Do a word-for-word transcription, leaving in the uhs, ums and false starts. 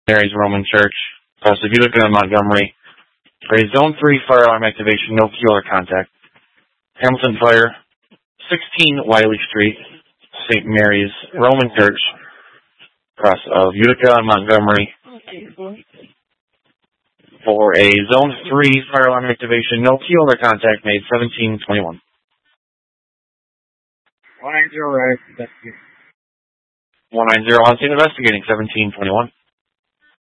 Mary's Roman Church, across of Utica and Montgomery. For a Zone three fire alarm activation, no keel or contact. Hamilton Fire, sixteen Wiley Street, Saint Mary's Roman Church, across of Utica and Montgomery. For a Zone three fire alarm activation, no keel or contact made, seventeen twenty-one. one nine zero, right. one nine zero on scene investigating, seventeen twenty-one.